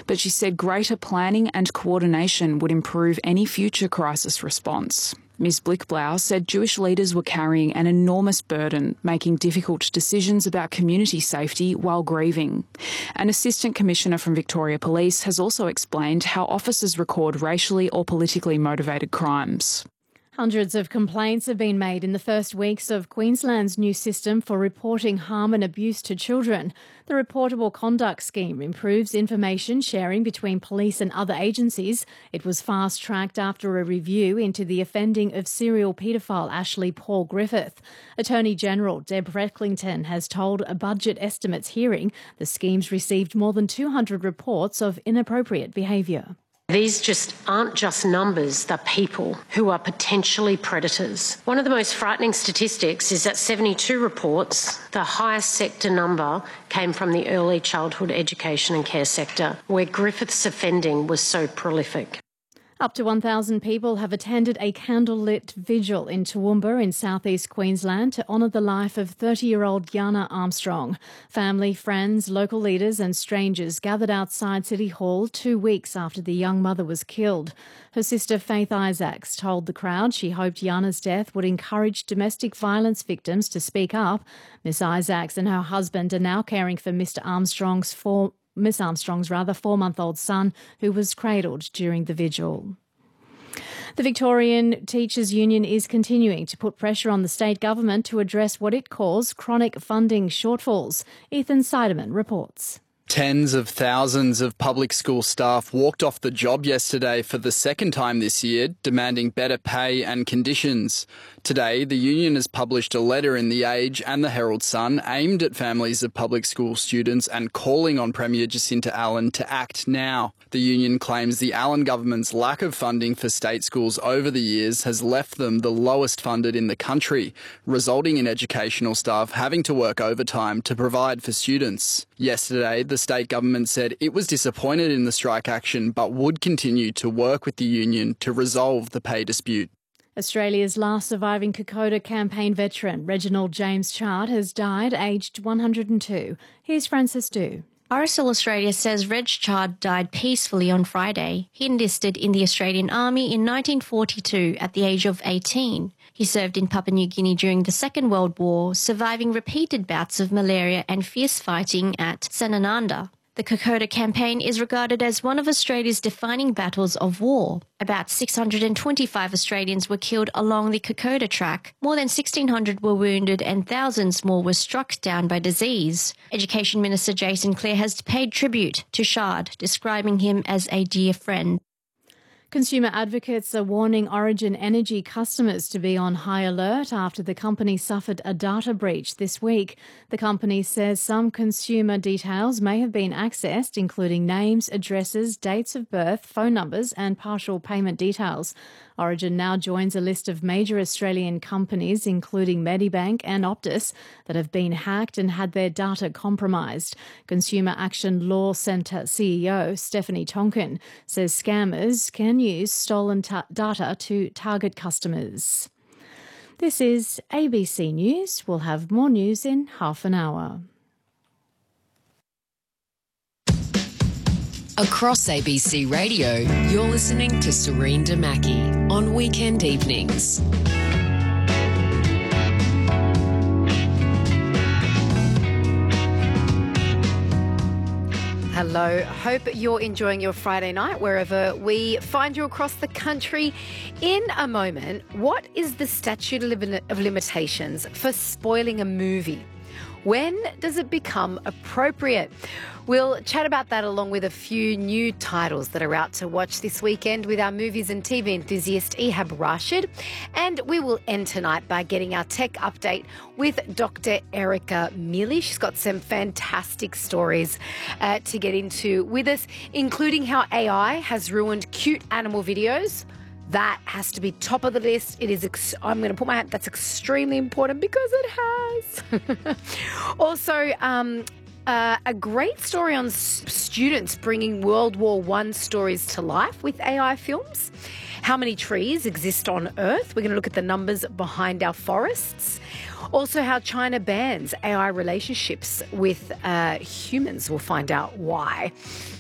but she said greater planning and coordination would improve any future crisis response. Ms Blickblau said Jewish leaders were carrying an enormous burden, making difficult decisions about community safety while grieving. An Assistant Commissioner from Victoria Police has also explained how officers record racially or politically motivated crimes. Hundreds of complaints have been made in the first weeks of Queensland's new system for reporting harm and abuse to children. The Reportable Conduct Scheme improves information sharing between police and other agencies. It was fast-tracked after a review into the offending of serial paedophile Ashley Paul Griffith. Attorney General Deb Frecklington has told a Budget Estimates hearing the scheme's received more than 200 reports of inappropriate behaviour. These just aren't just numbers, they're people who are potentially predators. One of the most frightening statistics is that 72 reports, the highest sector number, came from the early childhood education and care sector, where Griffith's offending was so prolific. Up to 1,000 people have attended a candlelit vigil in Toowoomba in southeast Queensland to honour the life of 30-year-old Yana Armstrong. Family, friends, local leaders and strangers gathered outside City Hall 2 weeks after the young mother was killed. Her sister Faith Isaacs told the crowd she hoped Yana's death would encourage domestic violence victims to speak up. Miss Isaacs and her husband are now caring for Miss Armstrong's 4-month-old son, who was cradled during the vigil. The Victorian Teachers Union is continuing to put pressure on the state government to address what it calls chronic funding shortfalls. Ethan Seidemann reports. Tens of thousands of public school staff walked off the job yesterday for the second time this year, demanding better pay and conditions. Today, the union has published a letter in The Age and the Herald Sun aimed at families of public school students and calling on Premier Jacinta Allan to act now. The union claims the Allan government's lack of funding for state schools over the years has left them the lowest funded in the country, resulting in educational staff having to work overtime to provide for students. Yesterday, the state government said it was disappointed in the strike action but would continue to work with the union to resolve the pay dispute. Australia's last surviving Kokoda campaign veteran, Reginald James Chard, has died aged 102. Here's Frances Du. RSL Australia says Reg Chard died peacefully on Friday. He enlisted in the Australian Army in 1942 at the age of 18. He served in Papua New Guinea during the Second World War, surviving repeated bouts of malaria and fierce fighting at Sanananda. The Kokoda campaign is regarded as one of Australia's defining battles of war. About 625 Australians were killed along the Kokoda track. More than 1,600 were wounded and thousands more were struck down by disease. Education Minister Jason Clare has paid tribute to Chard, describing him as a dear friend. Consumer advocates are warning Origin Energy customers to be on high alert after the company suffered a data breach this week. The company says some consumer details may have been accessed, including names, addresses, dates of birth, phone numbers and partial payment details. Origin now joins a list of major Australian companies, including Medibank and Optus, that have been hacked and had their data compromised. Consumer Action Law Centre CEO Stephanie Tonkin says scammers can use stolen data to target customers. This is ABC News. We'll have more news in half an hour. Across ABC Radio, you're listening to Serene Damaki on weekend evenings. Hello, hope you're enjoying your Friday night wherever we find you across the country. In a moment, what is the statute of limitations for spoiling a movie? When does it become appropriate? We'll chat about that along with a few new titles that are out to watch this weekend with our movies and TV enthusiast Ehab Rashid. And we will end tonight by getting our tech update with Dr. Erica Mealy. She's got some fantastic stories to get into with us, including how AI has ruined cute animal videos. That has to be top of the list. It is. I'm going to put my hand. That's extremely important because it has. Also, a great story on students bringing World War I stories to life with AI films. How many trees exist on Earth? We're going to look at the numbers behind our forests. Also, how China bans AI relationships with humans. We'll find out why.